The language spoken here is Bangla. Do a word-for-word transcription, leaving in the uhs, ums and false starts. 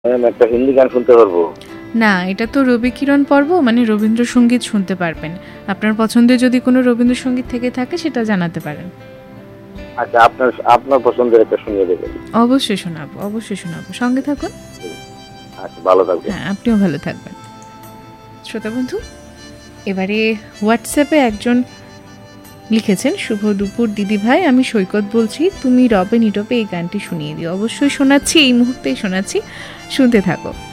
ম্যাম একটা হিন্দি গান শুনতে পারবো? না, এটা তো রবিকিরণ পর্ব, মানে রবীন্দ্রসঙ্গীত শুনতে পারবেন। আপনার পছন্দের যদি কোনো রবীন্দ্রসঙ্গীত থেকে থাকে সেটা জানাতে পারেন। আচ্ছা, আপনার আপনার পছন্দের একটা শুনিয়ে দেবেন। অবশ্যই শোনাবো, অবশ্যই শোনাবো। সঙ্গে থাকুন। আচ্ছা, ভালো থাকবেন। হ্যাঁ, আপনিও ভালো থাকবেন। শ্রোতা বন্ধু, এবারে হোয়াটসঅ্যাপে একজন লিখেছেন, শুভ দুপুর দিদি ভাই, আমি সৈকত বলছি, তুমি রবে নীরবে এই গানটি শুনিয়ে দিও। অবশ্যই শোনাচ্ছি, এই মুহূর্তেই শোনাচ্ছি, শুনতে থাকো।